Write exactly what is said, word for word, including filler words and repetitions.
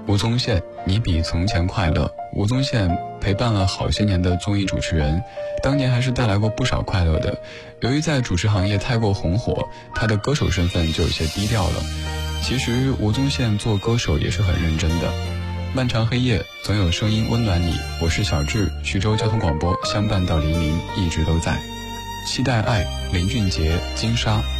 吴宗宪，你比从前快乐。吴宗宪陪伴了好些年的综艺主持人，当年还是带来过不少快乐的。由于在主持行业太过红火，他的歌手身份就有些低调了。其实吴宗宪做歌手也是很认真的。漫长黑夜，总有声音温暖你。我是小智，徐州交通广播相伴到黎明，一直都在。期待爱，林俊杰、金莎。